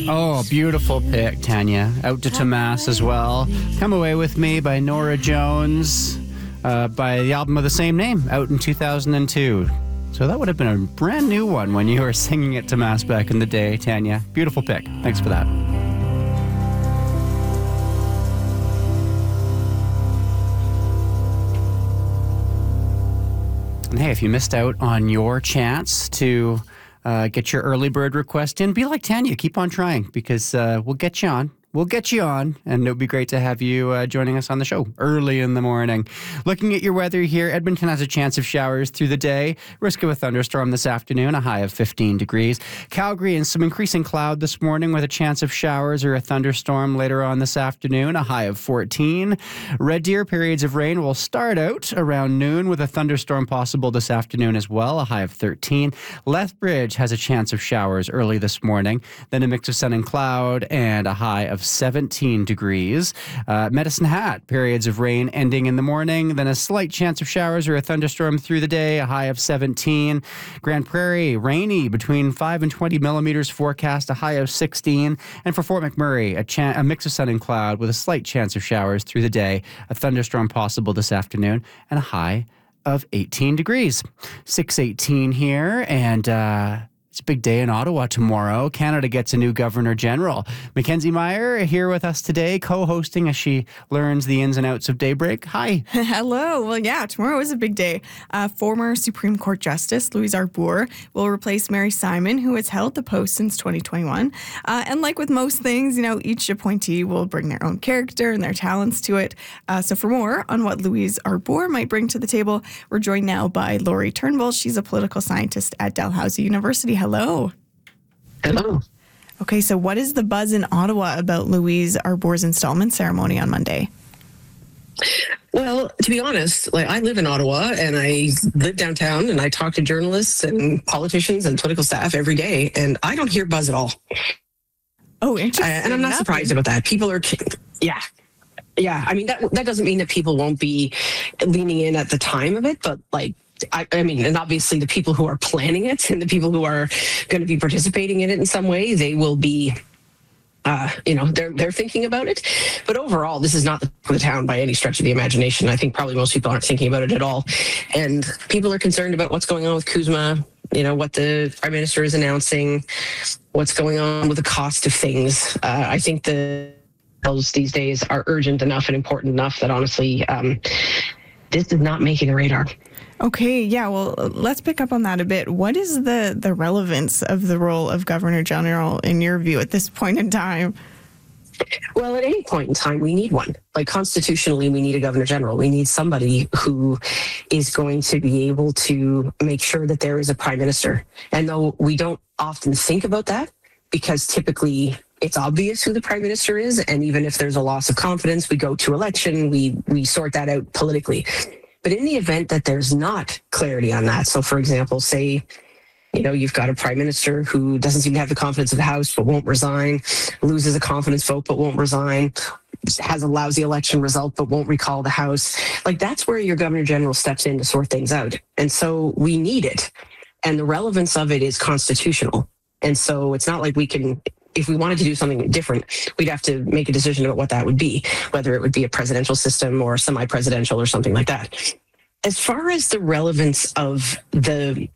Oh, beautiful pick, Tanya. Out to Tomas as well. Come Away With Me by Nora Jones, by the album of the same name, out in 2002. So that would have been a brand new one when you were singing it to Tomas back in the day, Tanya. Beautiful pick. Thanks for that. And hey, if you missed out on your chance to get your early bird request in, be like Tanya. Keep on trying because we'll get you on. We'll get you on, and it would be great to have you joining us on the show early in the morning. Looking at your weather here, Edmonton has a chance of showers through the day. Risk of a thunderstorm this afternoon, a high of 15 degrees. Calgary and some increasing cloud this morning with a chance of showers or a thunderstorm later on this afternoon, a high of 14. Red Deer, periods of rain will start out around noon with a thunderstorm possible this afternoon as well, a high of 13. Lethbridge has a chance of showers early this morning, then a mix of sun and cloud and a high of 17 degrees. Medicine Hat, periods of rain ending in the morning, then a slight chance of showers or a thunderstorm through the day, a high of 17. Grand Prairie, rainy between 5 and 20 millimeters forecast, a high of 16. And for Fort McMurray, a mix of sun and cloud with a slight chance of showers through the day, a thunderstorm possible this afternoon, and a high of 18 degrees. 6:18 here, and it's a big day in Ottawa tomorrow. Canada gets a new Governor General. Mackenzie Meyer here with us today, co-hosting as she learns the ins and outs of Daybreak. Hi. Hello. Well, yeah, tomorrow is a big day. Former Supreme Court Justice Louise Arbour will replace Mary Simon, who has held the post since 2021. And like with most things, each appointee will bring their own character and their talents to it. So for more on what Louise Arbour might bring to the table, we're joined now by Laurie Turnbull. She's a political scientist at Dalhousie University. Hello. Hello. Okay, so what is the buzz in Ottawa about Louise Arbour's installment ceremony on Monday? Well, to be honest, I live in Ottawa and I live downtown and I talk to journalists and politicians and political staff every day, and I don't hear buzz at all. Oh, interesting. And I'm not surprised about that. People are, yeah. I mean, that doesn't mean that people won't be leaning in at the time of it, but I mean, and obviously the people who are planning it and the people who are going to be participating in it in some way, they will be, they're thinking about it. But overall, this is not the town by any stretch of the imagination. I think probably most people aren't thinking about it at all. And people are concerned about what's going on with CUSMA, what the Prime Minister is announcing, what's going on with the cost of things. I think the bills these days are urgent enough and important enough that honestly, this is not making the radar. Okay, yeah, well, let's pick up on that a bit. What is the relevance of the role of Governor General in your view at this point in time? Well, at any point in time, we need one. Constitutionally, we need a Governor General. We need somebody who is going to be able to make sure that there is a Prime Minister. And though we don't often think about that, because typically it's obvious who the Prime Minister is, and even if there's a loss of confidence, we go to election, we sort that out politically. But in the event that there's not clarity on that, so for example, say, you've got a Prime Minister who doesn't seem to have the confidence of the House but won't resign, loses a confidence vote but won't resign, has a lousy election result but won't recall the House, that's where your Governor General steps in to sort things out. And so we need it. And the relevance of it is constitutional. And so it's not like we can, if we wanted to do something different, we'd have to make a decision about what that would be, whether it would be a presidential system or semi-presidential or something like that. As far as the relevance of the